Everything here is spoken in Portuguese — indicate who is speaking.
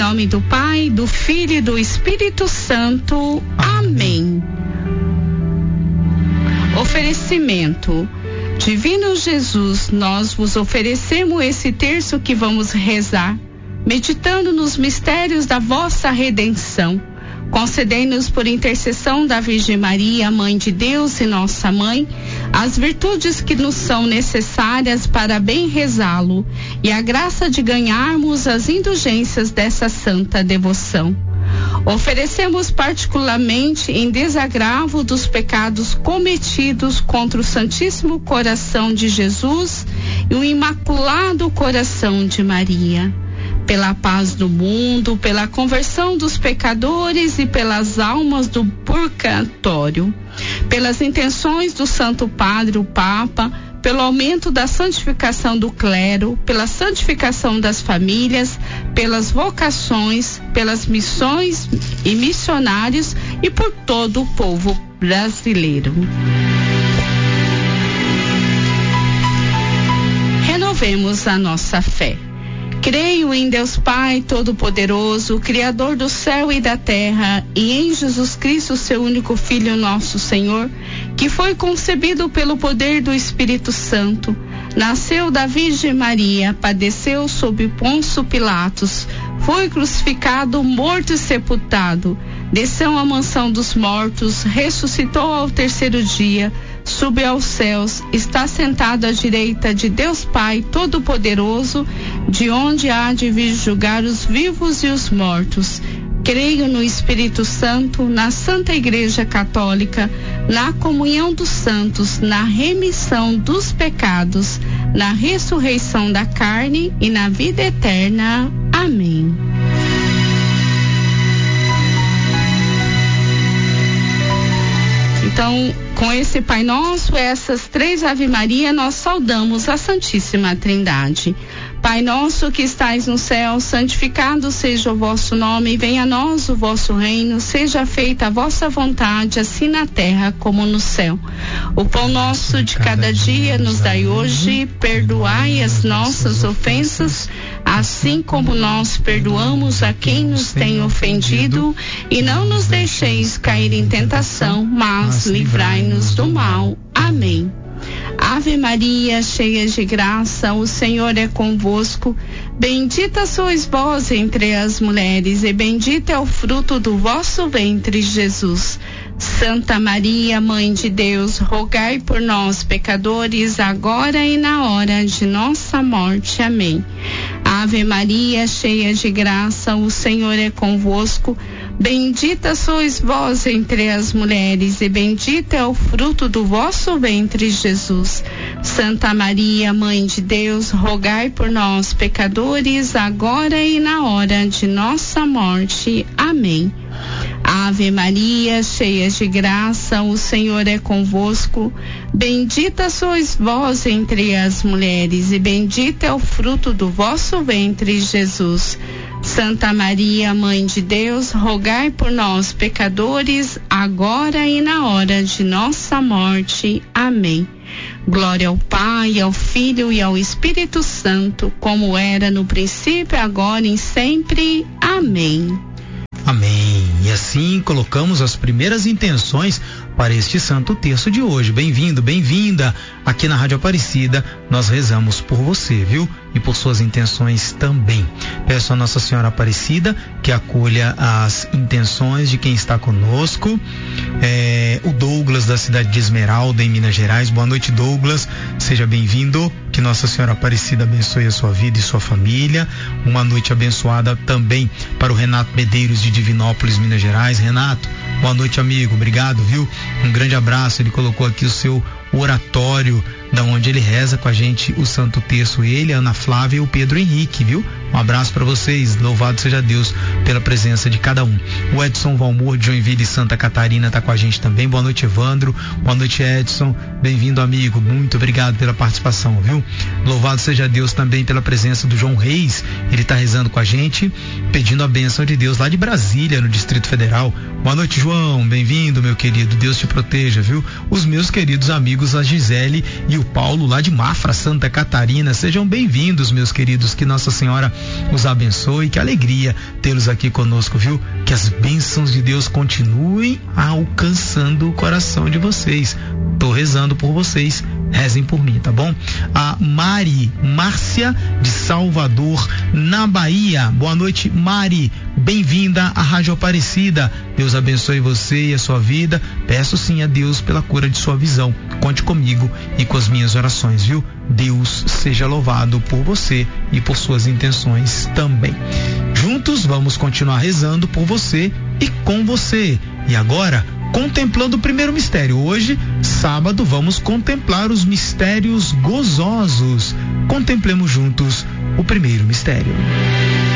Speaker 1: nome do Pai, do Filho e do Espírito Santo. Amém. Oferecimento. Divino Jesus, nós vos oferecemos esse terço que vamos rezar, meditando nos mistérios da vossa redenção. Concedei-nos, por intercessão da Virgem Maria, Mãe de Deus e nossa Mãe, as virtudes que nos são necessárias para bem rezá-lo e a graça de ganharmos as indulgências dessa santa devoção. Oferecemos particularmente em desagravo dos pecados cometidos contra o Santíssimo Coração de Jesus e o Imaculado Coração de Maria, pela paz do mundo, pela conversão dos pecadores e pelas almas do purgatório, pelas intenções do Santo Padre, o Papa, pelo aumento da santificação do clero, pela santificação das famílias, pelas vocações, pelas missões e missionários e por todo o povo brasileiro. Renovemos a nossa fé. Creio em Deus Pai Todo-Poderoso, Criador do céu e da terra, e em Jesus Cristo, seu único Filho, nosso Senhor, que foi concebido pelo poder do Espírito Santo, nasceu da Virgem Maria, padeceu sob Pôncio Pilatos, foi crucificado, morto e sepultado, desceu à mansão dos mortos, ressuscitou ao terceiro dia, subiu aos céus, está sentado à direita de Deus Pai Todo-Poderoso, de onde há de vir julgar os vivos e os mortos. Creio no Espírito Santo, na Santa Igreja Católica, na comunhão dos santos, na remissão dos pecados, na ressurreição da carne e na vida eterna. Amém. Então, com esse Pai Nosso, essas 3 Ave Maria, nós saudamos a Santíssima Trindade. Pai nosso que estais no céu, santificado seja o vosso nome, venha a nós o vosso reino, seja feita a vossa vontade, assim na terra como no céu. O pão nosso de cada dia nos dai hoje, perdoai as nossas ofensas, assim como nós perdoamos a quem nos tem ofendido, e não nos deixeis cair em tentação, mas livrai-nos do mal. Amém. Ave Maria, cheia de graça, o Senhor é convosco. Bendita sois vós entre as mulheres, e bendito é o fruto do vosso ventre, Jesus. Santa Maria, Mãe de Deus, rogai por nós, pecadores, agora e na hora de nossa morte. Amém. Ave Maria, cheia de graça, o Senhor é convosco. Bendita sois vós entre as mulheres, e bendito é o fruto do vosso ventre, Jesus. Santa Maria, Mãe de Deus, rogai por nós, pecadores, agora e na hora de nossa morte. Amém. Ave Maria, cheia de graça, o Senhor é convosco. Bendita sois vós entre as mulheres, e bendito é o fruto do vosso ventre, Jesus. Santa Maria, Mãe de Deus, rogai por nós, pecadores, agora e na hora de nossa morte. Amém. Glória ao Pai, ao Filho e ao Espírito Santo, como era no princípio, agora e sempre. Amém.
Speaker 2: Amém. E assim colocamos as primeiras intenções para este Santo Terço de hoje. Bem-vindo, bem-vinda aqui na Rádio Aparecida. Nós rezamos por você, viu? E por suas intenções também. Peço a Nossa Senhora Aparecida que acolha as intenções de quem está conosco. O Douglas, da cidade de Esmeralda, em Minas Gerais. Boa noite, Douglas. Seja bem-vindo. Que Nossa Senhora Aparecida abençoe a sua vida e sua família. Uma noite abençoada também para o Renato Medeiros, de Divinópolis, Minas Gerais. Renato, boa noite, amigo. Obrigado, viu? Um grande abraço. Ele colocou aqui o seu oratório, da onde ele reza com a gente o Santo Terço, ele, a Ana Flávia e o Pedro Henrique, viu? Um abraço para vocês, louvado seja Deus pela presença de cada um. O Edson Valmor, de Joinville e Santa Catarina, tá com a gente também. Boa noite, Evandro. Boa noite, Edson. Bem-vindo, amigo. Muito obrigado pela participação, viu? Louvado seja Deus também pela presença do João Reis. Ele tá rezando com a gente, pedindo a bênção de Deus lá de Brasília, no Distrito Federal. Boa noite, João. Bem-vindo, meu querido. Deus te proteja, viu? Os meus queridos amigos, a Gisele e o o Paulo, lá de Mafra, Santa Catarina. Sejam bem-vindos, meus queridos, que Nossa Senhora os abençoe, que alegria tê-los aqui conosco, viu? Que as bênçãos de Deus continuem alcançando o coração de vocês. Tô rezando por vocês, rezem por mim, tá bom? A Márcia de Salvador, na Bahia. Boa noite, Mari. Bem-vinda à Rádio Aparecida. Deus abençoe você e a sua vida. Peço sim a Deus pela cura de sua visão. Conte comigo e com as minhas orações, viu? Deus seja louvado por você e por suas intenções também. Juntos vamos continuar rezando por você e com você. E agora, contemplando o primeiro mistério. Hoje, sábado, vamos contemplar os mistérios gozosos. Contemplemos juntos o primeiro mistério.